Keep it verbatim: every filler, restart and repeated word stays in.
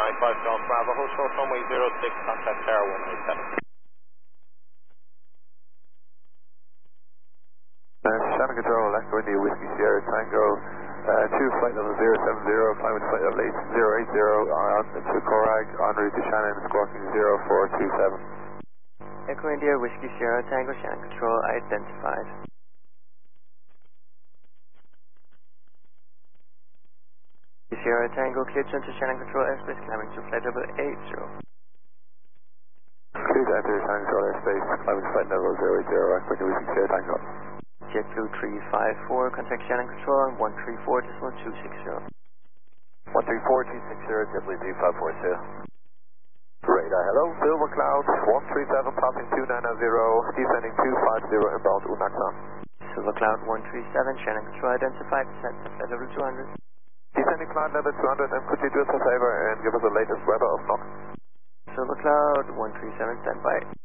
nine five Golf Bravo, hold short runway zero six, contact tower one eight seven. Uh, Shannon Control, Echo India Whiskey Sierra Tango, uh, two flight level zero seven zero, climb with flight level zero eight zero, on to Corag, en route to Shannon, squawking zero four two seven. Echo India Whiskey Sierra Tango, Shannon Control identified. Sierra Tango, cleared to enter Shannon Control airspace, climbing to flight level eight zero. Cleared to enter Shannon Control airspace, climbing to flight level zero eight zero, Echo India Whiskey Sierra Tango. JetBlue three five four, contact Shannon Control on one three four decimal two six zero. one three four two six zero, JetBlue three five four two. Radar, hello, Silver Cloud, one three seven, passing two nine zero, descending two five zero, inbound Unaxan. Silver Cloud one three seven, Shannon Control identified, descent to flight level two hundred. Descending flight level two hundred, and could you do us a favor and give us the latest weather of N O C? Silver Cloud one three seven, standby.